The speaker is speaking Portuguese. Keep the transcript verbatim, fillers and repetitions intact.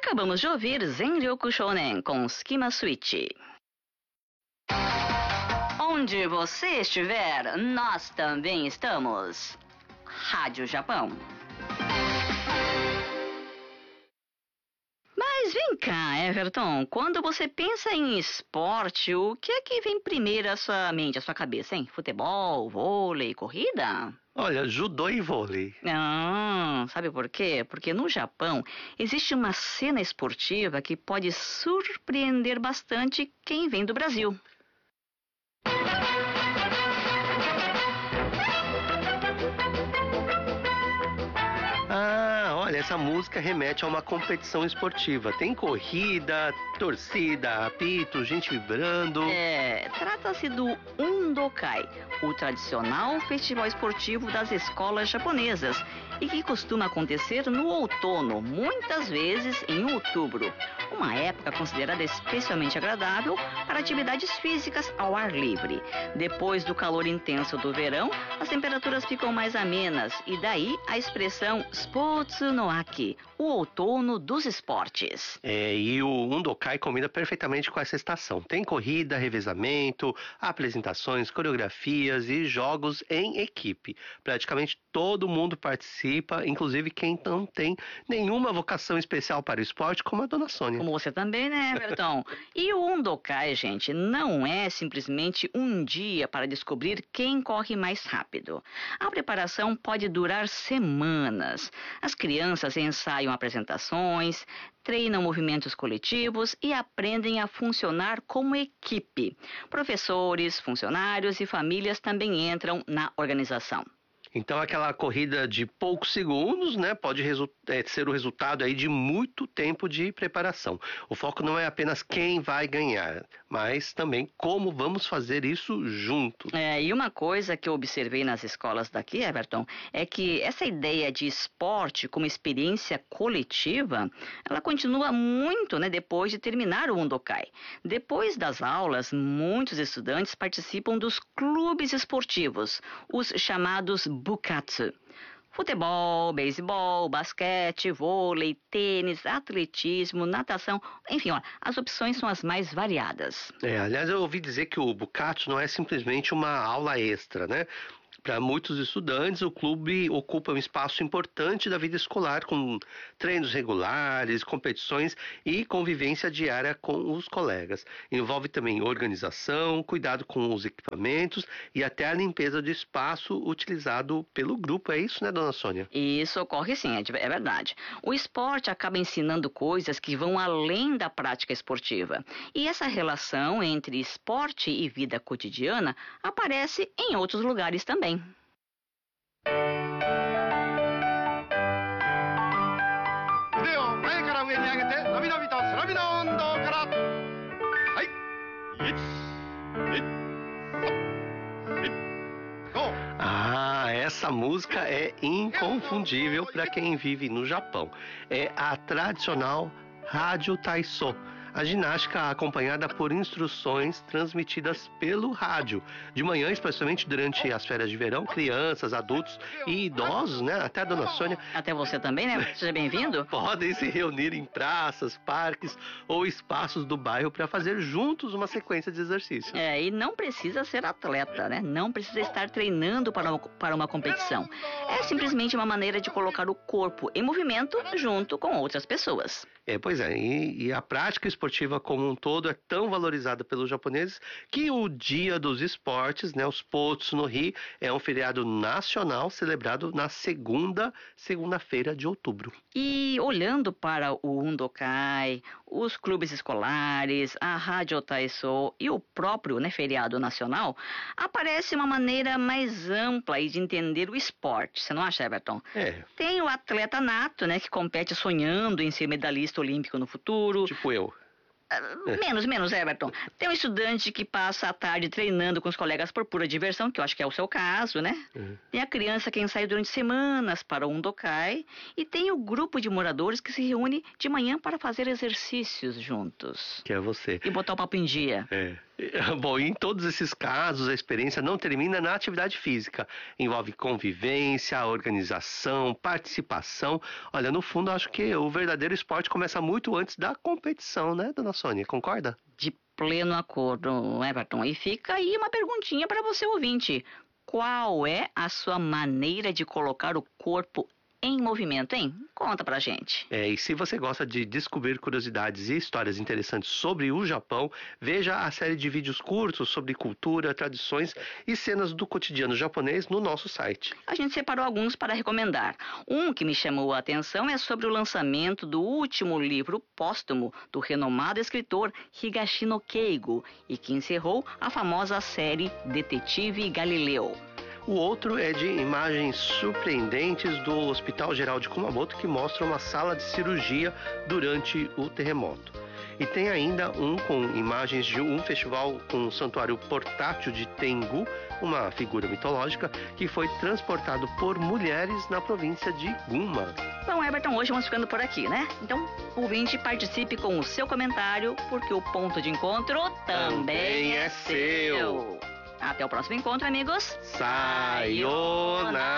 Acabamos de ouvir Zenryoku Shounen com Skima Switch. Onde você estiver, nós também estamos. Rádio Japão. Mas vem cá, Everton, quando você pensa em esporte, o que é que vem primeiro à sua mente, à sua cabeça, hein? Futebol, vôlei, corrida? Olha, judô e vôlei. Ah, sabe por quê? Porque no Japão existe uma cena esportiva que pode surpreender bastante quem vem do Brasil. Ah, olha, essa música remete a uma competição esportiva. Tem corrida, torcida, apito, gente vibrando. É, trata-se do Undokai, o tradicional festival esportivo das escolas japonesas, e que costuma acontecer no outono, muitas vezes em outubro. Uma época considerada especialmente agradável para atividades físicas ao ar livre. Depois do calor intenso do verão, as temperaturas ficam mais amenas, e daí a expressão Spotsu no Aki, o outono dos esportes. É, e o Undokai combina perfeitamente com essa estação. Tem corrida, revezamento, apresentações, coreografias e jogos em equipe. Praticamente todo mundo participa, inclusive quem não tem nenhuma vocação especial para o esporte, como a dona Sônia. Como você também, né, Everton? E o Undokai, gente, não é simplesmente um dia para descobrir quem corre mais rápido. A preparação pode durar semanas. As crianças ensaiam apresentações, treinam movimentos coletivos e aprendem a funcionar como equipe. Professores, funcionários e famílias também entram na organização. Então aquela corrida de poucos segundos, né, pode resu- é, ser o resultado aí de muito tempo de preparação. O foco não é apenas quem vai ganhar, mas também como vamos fazer isso juntos. É, e uma coisa que eu observei nas escolas daqui, Everton, é que essa ideia de esporte como experiência coletiva, ela continua muito, né, depois de terminar o Undokai. Depois das aulas, muitos estudantes participam dos clubes esportivos, os chamados Bukatsu. Futebol, beisebol, basquete, vôlei, tênis, atletismo, natação, enfim, ó, as opções são as mais variadas. É, aliás, eu ouvi dizer que o Bukatsu não é simplesmente uma aula extra, né? Para muitos estudantes, o clube ocupa um espaço importante da vida escolar, com treinos regulares, competições e convivência diária com os colegas. Envolve também organização, cuidado com os equipamentos e até a limpeza do espaço utilizado pelo grupo. É isso, né, dona Sônia? Isso ocorre sim, é verdade. O esporte acaba ensinando coisas que vão além da prática esportiva. E essa relação entre esporte e vida cotidiana aparece em outros lugares também. Ah, essa música é inconfundível para quem vive no Japão. É a tradicional Rádio Taiso, a ginástica acompanhada por instruções transmitidas pelo rádio. De manhã, especialmente durante as férias de verão, crianças, adultos e idosos, né, até a dona Sônia... Até você também, né? Seja bem-vindo. Podem se reunir em praças, parques ou espaços do bairro para fazer juntos uma sequência de exercícios. É, e não precisa ser atleta, né? Não precisa estar treinando para uma, para uma competição. É simplesmente uma maneira de colocar o corpo em movimento junto com outras pessoas. É, pois é, e, e a prática esportiva como um todo é tão valorizada pelos japoneses que o Dia dos Esportes, né, os Potsu no Hi, é um feriado nacional celebrado na segunda segunda-feira de outubro. E olhando para o Undokai, os clubes escolares, a Rádio Taiso e o próprio, né, feriado nacional, aparece uma maneira mais ampla de entender o esporte, você não acha, Everton? É. Tem o atleta nato, né, que compete sonhando em ser medalhista olímpico no futuro. Tipo eu. Menos, menos, Everton. Tem um estudante que passa a tarde treinando com os colegas por pura diversão, que eu acho que é o seu caso, né? Uhum. Tem a criança que ensaia durante semanas para o Undokai. E tem o grupo de moradores que se reúne de manhã para fazer exercícios juntos. Que é você. E botar o papo em dia. É. Bom, em todos esses casos, a experiência não termina na atividade física. Envolve convivência, organização, participação. Olha, no fundo, acho que o verdadeiro esporte começa muito antes da competição, né, dona Sônia? Concorda? De pleno acordo, Everton. E fica aí uma perguntinha para você, ouvinte. Qual é a sua maneira de colocar o corpo em movimento, hein? Conta pra gente. É, e se você gosta de descobrir curiosidades e histórias interessantes sobre o Japão, veja a série de vídeos curtos sobre cultura, tradições e cenas do cotidiano japonês no nosso site. A gente separou alguns para recomendar. Um que me chamou a atenção é sobre o lançamento do último livro póstumo do renomado escritor Higashino Keigo e que encerrou a famosa série Detetive Galileu. O outro é de imagens surpreendentes do Hospital Geral de Kumamoto, que mostra uma sala de cirurgia durante o terremoto. E tem ainda um com imagens de um festival com um santuário portátil de Tengu, uma figura mitológica, que foi transportado por mulheres na província de Gunma. Bom, Everton, hoje vamos ficando por aqui, né? Então, ouvinte, participe com o seu comentário, porque o ponto de encontro também, também é seu. Até o próximo encontro, amigos. Sayonara!